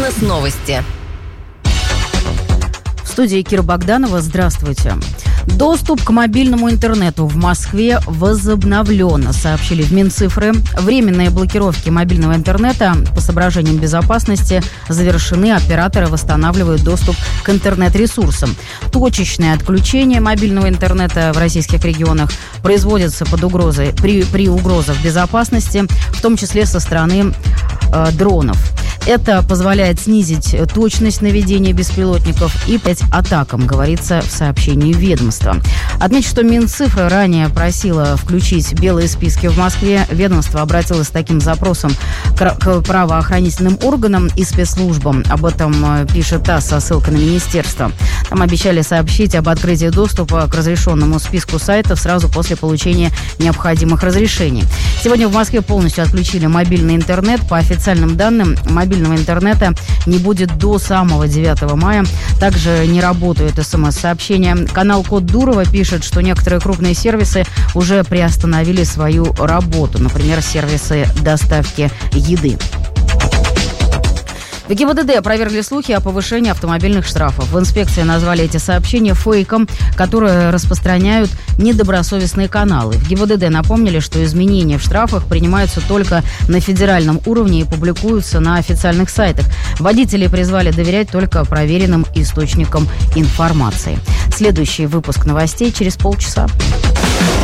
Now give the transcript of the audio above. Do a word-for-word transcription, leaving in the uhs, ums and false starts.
Бизнес-новости. В студии Кира Богданова. Здравствуйте. Доступ к мобильному интернету в Москве возобновлен, сообщили в Минцифры. Временные блокировки мобильного интернета по соображениям безопасности завершены. Операторы восстанавливают доступ к интернет-ресурсам. Точечное отключение мобильного интернета в российских регионах производится под угрозой, при, при угрозах безопасности, в том числе со стороны э, дронов. Это позволяет снизить точность наведения беспилотников и противостоять атакам, говорится в сообщении ведомства. Отмечу, что Минцифры ранее просила включить белые списки в Москве. Ведомство обратилось с таким запросом к правоохранительным органам и спецслужбам. Об этом пишет ТАСС со ссылкой на министерство. Там обещали сообщить об открытии доступа к разрешенному списку сайтов сразу после получения необходимых разрешений. Сегодня в Москве полностью отключили мобильный интернет. По официальным данным, мобильного интернета не будет до самого девятого мая. Также не работают смс-сообщения. Канал Код Дурова пишет, что некоторые крупные сервисы уже приостановили свою работу. Например, сервисы доставки еды. В ГИБДД опровергли слухи о повышении автомобильных штрафов. В инспекции назвали эти сообщения фейком, которые распространяют недобросовестные каналы. В ГИБДД напомнили, что изменения в штрафах принимаются только на федеральном уровне и публикуются на официальных сайтах. Водители призвали доверять только проверенным источникам информации. Следующий выпуск новостей через полчаса.